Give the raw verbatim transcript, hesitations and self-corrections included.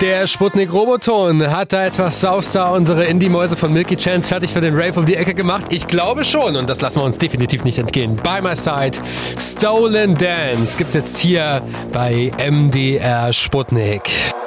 Der Sputnik-Roboton hat da etwas sauster unsere Indie-Mäuse von Milky Chance fertig für den Rave um die Ecke gemacht. Ich glaube schon und das lassen wir uns definitiv nicht entgehen. By My Side, Stolen Dance gibt's jetzt hier bei M D R Sputnik.